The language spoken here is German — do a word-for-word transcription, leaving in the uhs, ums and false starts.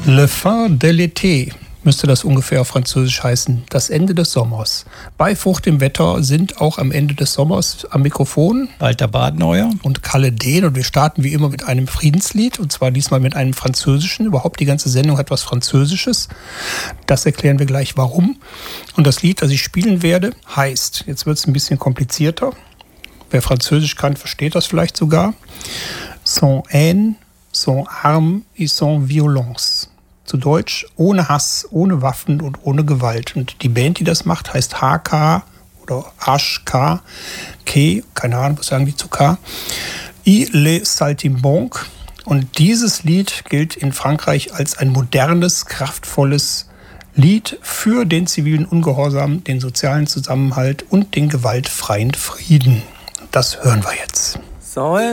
Le fin de l'été müsste das ungefähr auf Französisch heißen, das Ende des Sommers. Bei Frucht im Wetter sind auch am Ende des Sommers am Mikrofon Walter Badenheuer und Kalle Dehn. Und wir starten wie immer mit einem Friedenslied, und zwar diesmal mit einem französischen. Überhaupt die ganze Sendung hat was Französisches. Das erklären wir gleich, warum. Und das Lied, das ich spielen werde, heißt, jetzt wird es ein bisschen komplizierter. Wer Französisch kann, versteht das vielleicht sogar. Sans haine, sans armes et sans violence. Zu Deutsch, ohne Hass, ohne Waffen und ohne Gewalt. Und die Band, die das macht, heißt H K oder H K, K, keine Ahnung, was sagen die zu K, I Les Saltimbanques. Und dieses Lied gilt in Frankreich als ein modernes, kraftvolles Lied für den zivilen Ungehorsam, den sozialen Zusammenhalt und den gewaltfreien Frieden. Das hören wir jetzt. Sans